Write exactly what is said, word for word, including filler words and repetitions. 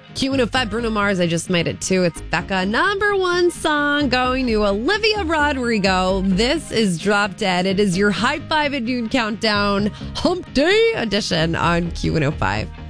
Q one oh five, Bruno Mars, I just made it too. It's Becca, number one song going to Olivia Rodrigo. This is Drop Dead. It is your High Five at Noon Countdown Hump Day edition on Q one oh five.